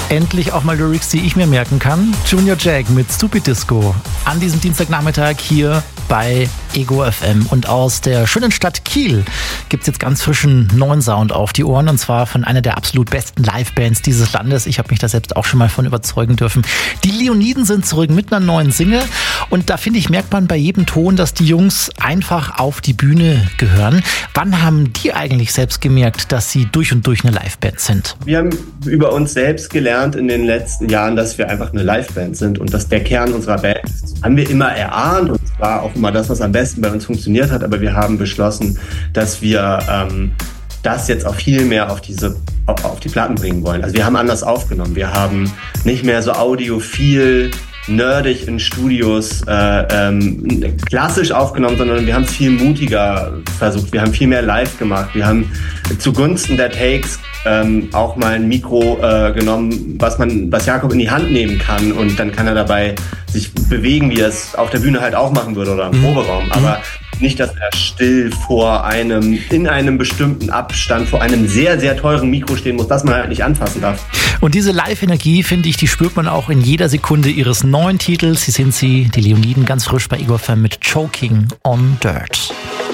Endlich auch mal Lyrics, die ich mir merken kann. Junior Jack mit Stupid Disco an diesem Dienstagnachmittag hier bei Ego FM. Und aus der schönen Stadt Kiel gibt's jetzt ganz frischen neuen Sound auf die Ohren, und zwar von einer der absolut besten Livebands dieses Landes. Ich habe mich da selbst auch schon mal von überzeugen dürfen. Die Leoniden sind zurück mit einer neuen Single, und da finde ich, merkt man bei jedem Ton, dass die Jungs einfach auf die Bühne gehören. Wann haben die eigentlich selbst gemerkt, dass sie durch und durch eine Liveband sind? Wir haben über uns selbst gelernt in den letzten Jahren, dass wir einfach eine Liveband sind und dass der Kern unserer Band ist. Haben wir immer erahnt, und es war auch immer das, was am besten bei uns funktioniert hat, aber wir haben beschlossen, dass wir das jetzt auch viel mehr auf die Platten bringen wollen. Also wir haben anders aufgenommen. Wir haben nicht mehr so audiophil, nerdig in Studios klassisch aufgenommen, sondern wir haben es viel mutiger versucht. Wir haben viel mehr live gemacht. Wir haben zugunsten der Takes auch mal ein Mikro genommen, was Jakob in die Hand nehmen kann, und dann kann er dabei sich bewegen, wie er es auf der Bühne halt auch machen würde oder im Proberaum. Aber nicht, dass er still in einem bestimmten Abstand vor einem sehr, sehr teuren Mikro stehen muss, das man halt nicht anfassen darf. Und diese Live-Energie, finde ich, die spürt man auch in jeder Sekunde ihres neuen Titels. Hier sind sie, die Leoniden, ganz frisch bei Ego FM mit Choking on Dirt.